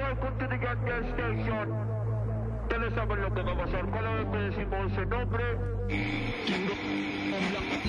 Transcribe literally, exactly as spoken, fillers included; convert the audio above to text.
welcome to the Gas Gas Station. Telesaban lo que va a pasar. ¿Cuál es su nombre?